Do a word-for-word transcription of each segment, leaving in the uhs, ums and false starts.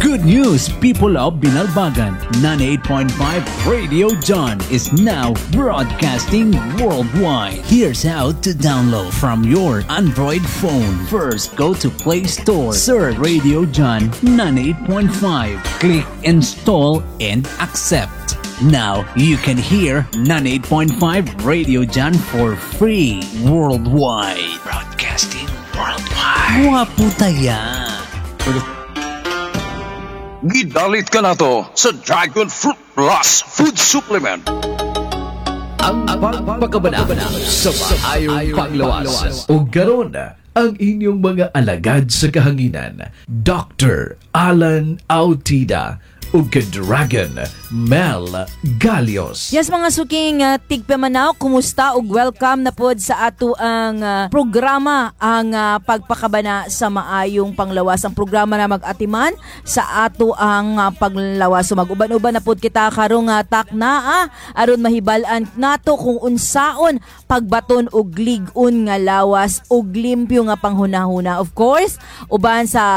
Good news, people of Binalbagan. ninety-eight point five Radio John is now broadcasting worldwide. Here's how to download from your Android phone. First, go to Play Store. Search Radio John ninety-eight point five. Click install and accept. Now you can hear ninety-eight point five Radio John for free worldwide. Broadcasting worldwide. Wapo taya. Gidalit ka na to sa Dragon Fruit Plus Food Supplement. Ang pagpakabana sa maayong panglawas. O garon ang inyong mga alagad sa kahanginan, Doctor Alan Autida o ka-Dragon Mel Galios. Yes, mga suking uh, tigpamanaw, kumusta ug welcome na pod sa ato ang uh, programa, ang uh, pagpakabana sa maayong panglawas. Ang programa na mag-atiman sa ato ang uh, panglawas. So mag-uban-uban na pod kita karong uh, takna, ah, aron mahibalan nato kung unsaon pagbaton og lig-on nga lawas og limpyo nga panghunahuna. Of course, uban sa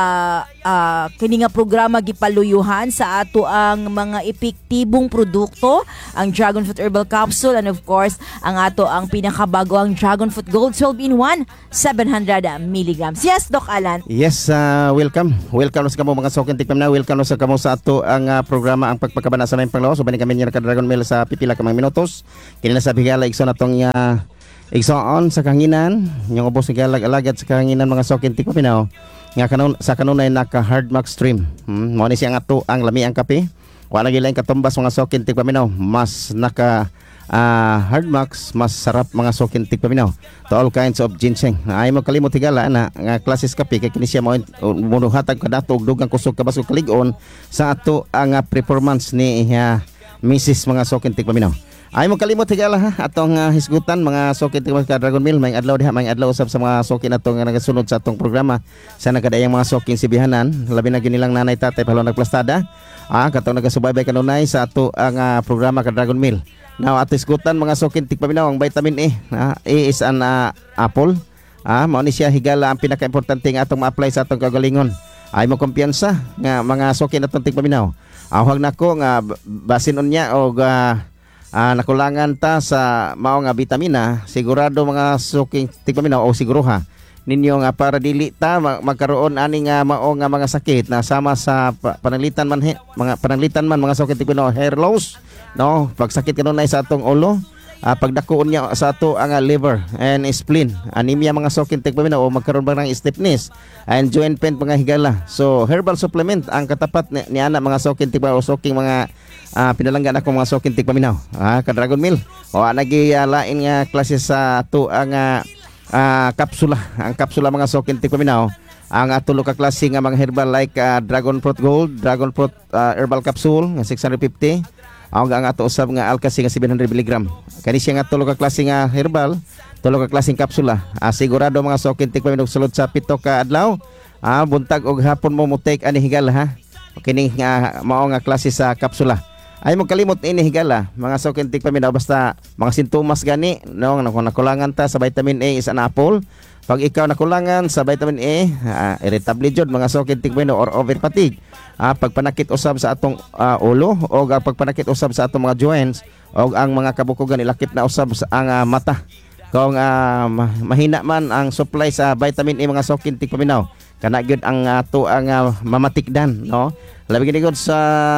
uh, kini nga programa gipaluyuhan sa ato ang mga epektibong produkto, ang Dragon Fruit Herbal Capsule, and of course, ang ato ang pinakabago ang Dragon Fruit Gold twelve in one, seven hundred milligrams. Yes, Doc Alan. Yes, uh, welcome. Welcome sa kamo mga sokin tikpam na. Welcome sa kamo sa ato ang uh, programa ang pagpakabana sa mayong panglawas. So bani kami niya ka Dragon Mel sa pipila ka mga minutos. Kini na sa bigala igsoon atong uh, igsoon sa kahanginan, yung ubos nga alagad sa kahanginan mga sokin tikpam na. Nga kanon sa kanunay naka Hardmax Stream. Hmm, mo ni siya nga to ang lami ang kape. Wala gyud lain katumbas mga sokin tigpaminaw. Mas naka uh, Hardmax, mas sarap mga sokin tigpaminaw. To all kinds of ginseng. Ay mo kalimot higala na nga klases kape kay kini siya mo munuhatag kadato og dugang kusog kabas kaligon sa ato ang uh, performance ni uh, Missus mga sokin tigpaminaw. Ay mo kalimot higala ha atong uh, hisgutan mga sokin tigpaminaw ka Dragon Mill, may adlaw diha, may adlaw usab sa mga sokin atong nga nagasunod sa atong programa sa nakadayang mga sokin sibihanan, labi na ginilang nanay tatay palo nagplastada. Ah, katong nagasubaybay kanunay sa ato ang uh, programa ka Dragon Mill. Now ato isgutan mga sokin tigpaminaw ang vitamin A. Ah, A is an uh, apple. Ah, mao ni siya higala ang pinaka-importante nga atong ma-apply sa atong kagalingon. Ay mo kumpiyansa nga mga sokin atong tigpaminaw. Awag nako nga basin unya og uh, uh, nakulangan ta sa mao nga vitamina, sigurado mga sokin tigpaminaw o siguruha ninyo nga para dili ta magkaroon ani nga mao nga mga sakit na sama sa pananglitan man he, mga pananglitan man mga sakit tigpaminaw, hair loss, no, pagsakit kanunay sa atong ulo, uh, pagdakuon niya sa ato ang uh, liver and spleen, anemia mga sakit tigpaminaw o magkaroon ba ng stiffness and joint pain mga higala. So herbal supplement ang katapat ni, ni ana mga sakit tigpaminaw o soking mga uh, pinalanggan ako mga sokin tigpaminaw, ah, ka Dragon Mill o nagi uh, lain nga klase sa ato ang uh, Uh, kapsula, ang kapsula mga sokin tigpaminaw, ang atulo ka klase nga mga herbal like uh, Dragon Fruit Gold, Dragon Fruit uh, Herbal Capsule nga six hundred fifty, ang ang ato usab nga Alka-C nga seven hundred milligrams. Kani siya nga tulo ka klase nga herbal, tulo ka klaseng kapsula. Uh, sigurado mga sokin tigpaminaw sulod sa pito ka adlaw, uh, buntag og hapon mo mo take ani higala ha. Kini nga mao nga klase sa kapsula. Ay mo kalimot ini higala mga sokin tigpaminaw, basta mga sintomas gani no, kung nakulangan ta sa vitamin A is an apple. Pag ikaw nakulangan sa vitamin A, uh, irritable jud mga sokin tigpaminaw or over fatigue, uh, pagpanakit usab sa atong uh, ulo o uh, pagpanakit usab sa atong mga joints o ang mga kabukugan ilakip na usab sa ang uh, mata. Kung uh, mahina man ang supply sa vitamin A mga sokin tigpaminaw, kana gyud ang ato uh, ang uh, mamatikdan, no, labi gid sa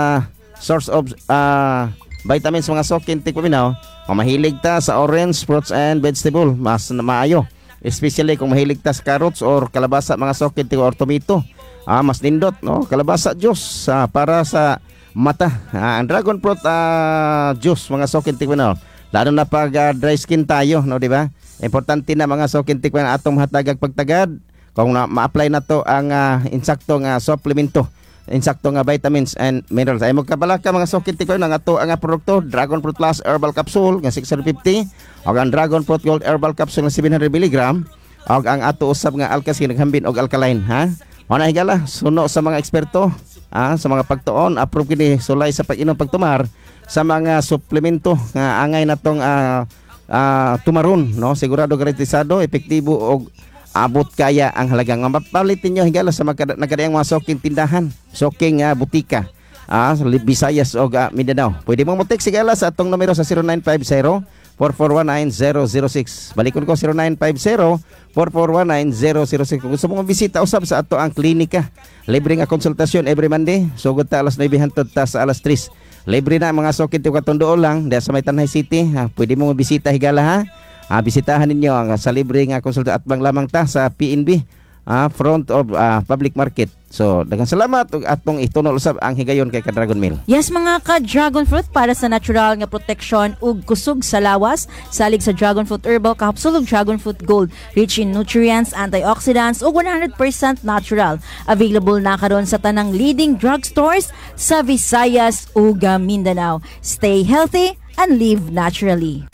source of uh, vitamins mga sokin tigpaminaw. Kung mahilig ta sa orange, fruits and vegetable, mas maayo. Especially kung mahilig ta sa carrots or kalabasa mga sokin tig or tomato. Ah, mas nindot no, kalabasa juice uh, para sa mata. Ah, ang Dragon Fruit uh, juice mga sokin tigpaminaw. Lalo na pag uh, dry skin tayo, no, di ba? Importante na mga sokin tigpaminaw atong hatagag pagtagad kung na, ma-apply na to ang uh, insaktong uh, supplemento, insakto nga vitamins and minerals. Ay magkabalaka mga sokin tigpaminaw nga to ang produkto Dragon Fruit Plus Herbal Capsule nga six hundred fifty o ang Dragon Fruit Gold Herbal Capsule nga seven hundred milligrams o ang ato usab nga Alka-C naghambin og alkaline ha. Mana higala suno sa mga eksperto, ah, sa mga pagtuon approve kini sulay sa pag-inom pagtumar sa mga suplemento nga angay natong uh, uh, tumaron, no, sigurado garantisado epektibo og abot kaya ang halagang mapalitin nyo higala sa mga nagkadayang mga soking tindahan, soking uh, butika, ah, Visayas o uh, Mindanao. Pwede mo mo text higala sa atong numero sa zero nine five zero, four four one nine, zero zero six. Balikon ko zero nine five zero, four four one nine, zero zero six. Kung gusto mo bisita usab sa ato ang klinika, libre nga konsultasyon every Monday, sugod ta alas nine hangtod ta sa alas tres. Libre na mga sokin tiyo katong lang dahil sa may Tanay City. Ha, pwede mo bisita higala ha. Ah, bisitahan ninyo ang sa libre nga konsulta at bang lamang ta sa P N B, ah, front of ah, public market. So, daghang salamat ug atong itunol usab ang higayon kay ka Dragon Mill. Yes mga ka Dragon Fruit, para sa natural nga protection ug kusog sa lawas, salig sa Dragon Fruit Herbal Capsule ug Dragon Fruit Gold, rich in nutrients, antioxidants ug one hundred percent natural. Available na karon sa tanang leading drugstores sa Visayas ug Mindanao. Stay healthy and live naturally.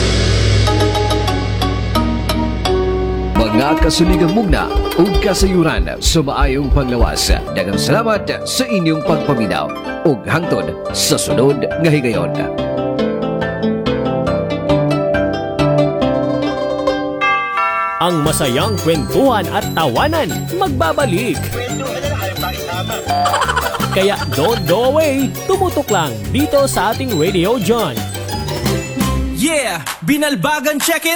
Mga kasuligang mugna ug kasayuran sa maayong panglawas. Daghang salamat sa inyong pagpaminaw ug hangtod sa sunod nga higayon. Ang masayang kwentuhan at tawanan magbabalik. Kaya don't go away, tumutok lang dito sa ating Radio John. Yeah! Binalbagan, check it!